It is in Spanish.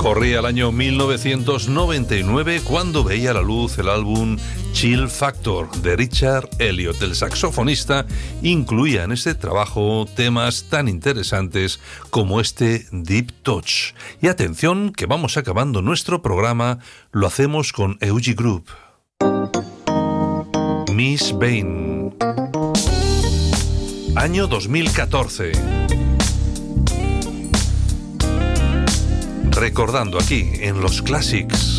Corría el año 1999 cuando veía la luz el álbum Chill Factor de Richard Elliott. El saxofonista incluía en este trabajo temas tan interesantes como este Deep Touch. Y atención, que vamos acabando nuestro programa, lo hacemos con Eugy Group. Miss Bain. Año 2014. Recordando aquí en los Classics.